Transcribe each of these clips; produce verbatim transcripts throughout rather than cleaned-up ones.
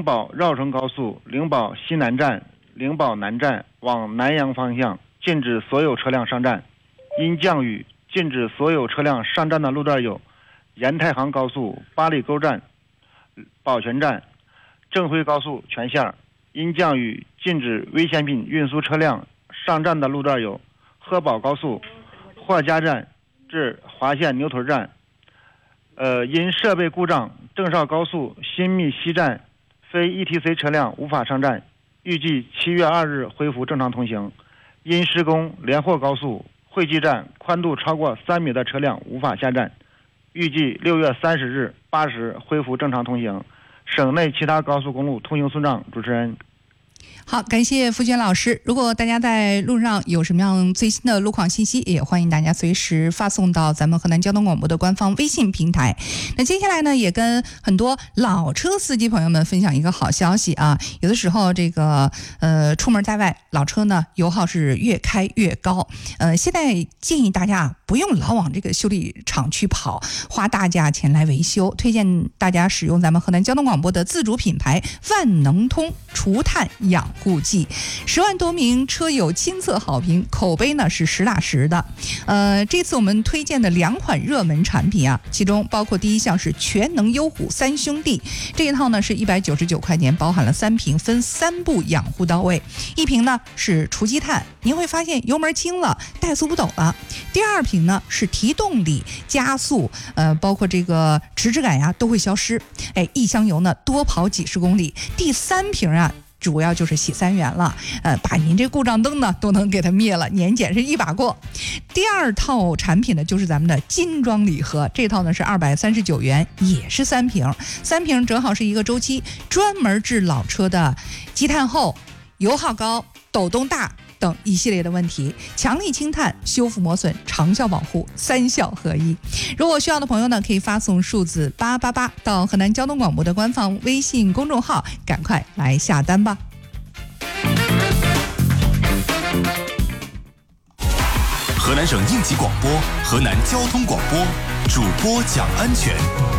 灵宝绕城高速灵宝西南站、灵宝南站往南阳方向禁止所有车辆上站。因降雨，禁止所有车辆上站的路段有沿太行高速八里沟站、宝泉站、正辉高速全线。因降雨，禁止危险品运输车辆上站的路段有鹤宝高速霍家站至华县牛屯站。呃，因设备故障，郑绍高速新密西站非 E T C 车辆无法上站，预计七月二日恢复正常通行。因施工，连霍高速惠济站宽度超过三米的车辆无法下站，预计六月三十日八时恢复正常通行。省内其他高速公路通行顺畅。主持人。 好，感谢付娟老师。如果大家在路上有什么样最新的路况信息，也欢迎大家随时发送到咱们河南交通广播的官方微信平台。那接下来呢，也跟很多老车司机朋友们分享一个好消息啊！有的时候这个呃出门在外，老车呢油耗是越开越高。呃，现在建议大家不用老往这个修理厂去跑，花大价钱来维修，推荐大家使用咱们河南交通广播的自主品牌万能通除碳养护剂，十万多名车友亲测好评，口碑呢是实打实的。呃，这次我们推荐的两款热门产品啊，其中包括第一项是全能优虎三兄弟，这一套呢是一百九十九块钱，包含了三瓶，分三步养护到位。一瓶呢是除积碳，您会发现油门轻了，怠速不抖了。第二瓶呢是提动力加速，呃，包括这个迟滞感呀都会消失。哎，一箱油呢多跑几十公里。第三瓶啊，主要就是洗三元了，呃，把您这故障灯呢都能给它灭了，年检是一把过。第二套产品呢就是咱们的金装礼盒，这套呢是二百三十九元，也是三瓶，三瓶正好是一个周期，专门治老车的积碳厚、油耗高、抖动大等一系列的问题，强力清碳、修复磨损、长效保护，三效合一。如果需要的朋友呢，可以发送数字八八八到河南交通广播的官方微信公众号，赶快来下单吧。 河南省应急广播，河南交通广播，主播讲安全。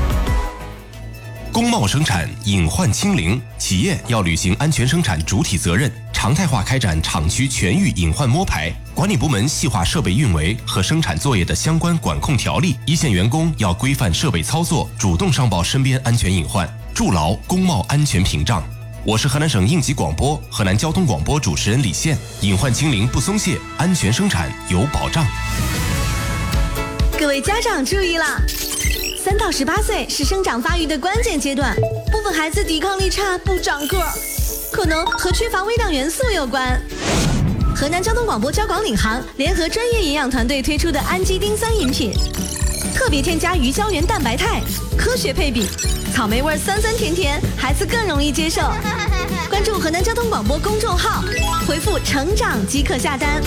工贸生产隐患清零，企业要履行安全生产主体责任，常态化开展厂区全域隐患摸排，管理部门细化设备运维和生产作业的相关管控条例，一线员工要规范设备操作，主动上报身边安全隐患，筑牢工贸安全屏障。我是河南省应急广播、河南交通广播主持人李现，隐患清零不松懈，安全生产有保障。 各位家长注意啦！三到十八岁是生长发育的关键阶段，部分孩子抵抗力差，不长个儿，可能和缺乏微量元素有关。河南交通广播交广领航联合专业营养团队推出的氨基丁酸饮品，特别添加鱼胶原蛋白肽，科学配比，草莓味酸酸甜甜，孩子更容易接受。关注河南交通广播公众号，回复成长即可下单。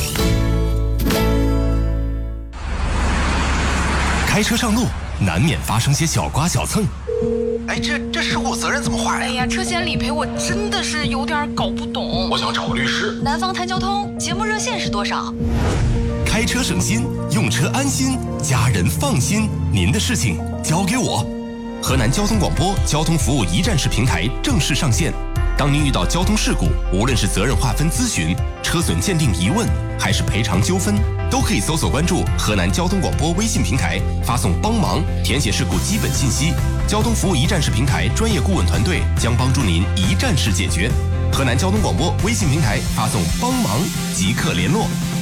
开车上路难免发生些小刮小蹭， 哎，这这事故责任怎么划呀？ 哎呀，车险理赔我真的是有点搞不懂。 我想找个律师。 南方谈交通节目热线是多少？ 开车省心，用车安心，家人放心，您的事情交给我。河南交通广播交通服务一站式平台正式上线。当您遇到交通事故，无论是责任划分咨询、车损鉴定疑问，还是赔偿纠纷，都可以搜索关注河南交通广播微信平台，发送帮忙，填写事故基本信息。交通服务一站式平台专业顾问团队将帮助您一站式解决。河南交通广播微信平台发送帮忙即刻联络。